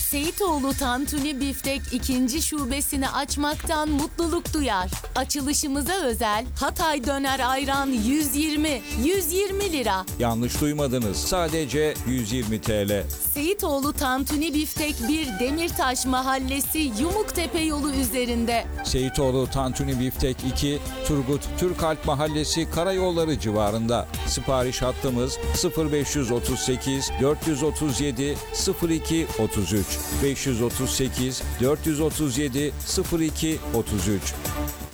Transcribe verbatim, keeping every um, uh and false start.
Seyitoğlu Tantuni Biftek ikinci şubesini açmaktan mutluluk duyar. Açılışımıza özel Hatay Döner Ayran yüz yirmi, yüz yirmi lira. Yanlış duymadınız. Sadece yüz yirmi TL. Seyitoğlu Tantuni Biftek bir Demirtaş Mahallesi Yumuktepe yolu üzerinde. Seyitoğlu Tantuni Biftek iki, Turgut Türkalp Mahallesi Karayolları civarında. Sipariş hattımız sıfır beş otuz sekiz dört otuz yedi sıfır iki otuz üç beş otuz sekiz dört otuz yedi sıfır iki otuz üç.